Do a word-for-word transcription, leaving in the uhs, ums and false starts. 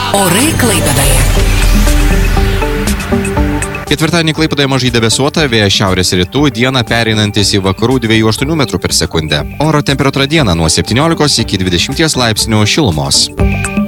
Orai Klaipėdoje. Ketvirtadienį Klaipėdoje mažai debesuota, vėjas šiaurės rytų, dieną pereinantis į vakarų dviejų aštuonių metrų per sekundę. Oro temperatūra dieną nuo septyniolikos iki dvidešimties laipsnių šilumos.